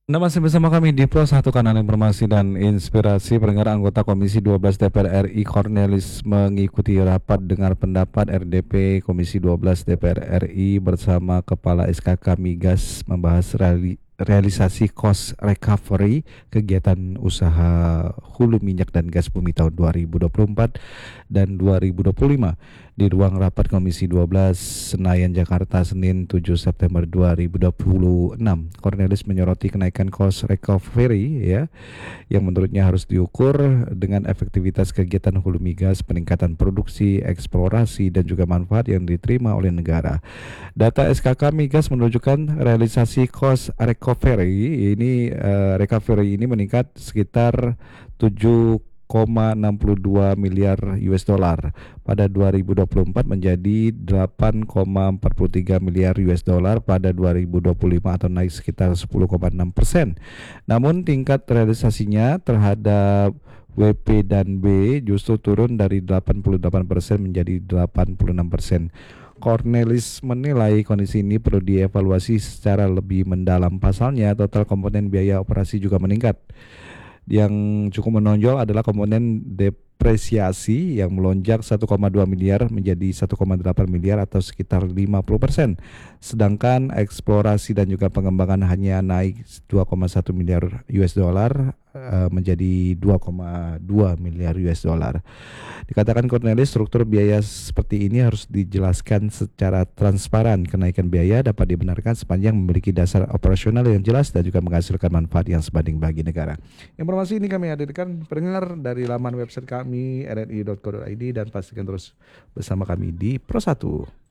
Anda masih bersama kami di Pro 1 Kanal Informasi dan Inspirasi. Pendengar, anggota Komisi 12 DPR RI Cornelis mengikuti rapat dengar pendapat RDP Komisi 12 DPR RI bersama Kepala SKK Migas membahas realisasi cost recovery kegiatan usaha hulu minyak dan gas bumi tahun 2024 dan 2025 di ruang rapat Komisi 12 Senayan Jakarta Senin 7 September 2026. Cornelis menyoroti kenaikan cost recovery ya yang menurutnya harus diukur dengan efektivitas kegiatan hulu migas, peningkatan produksi, eksplorasi dan juga manfaat yang diterima oleh negara. Data SKK Migas menunjukkan realisasi cost recovery ini meningkat sekitar 7,62 miliar US dollar pada 2024 menjadi 8,43 miliar US dollar pada 2025 atau naik sekitar 10,6%. Namun tingkat realisasinya terhadap WP dan B justru turun dari 88% menjadi 86%. Cornelis menilai kondisi ini perlu dievaluasi secara lebih mendalam. Pasalnya, total komponen biaya operasi juga meningkat. Yang cukup menonjol adalah komponen depresiasi yang melonjak 1,2 miliar menjadi 1,8 miliar atau sekitar 50%. Sedangkan eksplorasi dan juga pengembangan hanya naik 2,1 miliar US dollar menjadi 2,2 miliar US dollar. Dikatakan Cornelis, struktur biaya seperti ini harus dijelaskan secara transparan. Kenaikan biaya dapat dibenarkan sepanjang memiliki dasar operasional yang jelas dan juga menghasilkan manfaat yang sebanding bagi negara. Informasi ini kami hadirkan pendengar dari laman website kami rri.co.id dan pastikan terus bersama kami di Pro 1.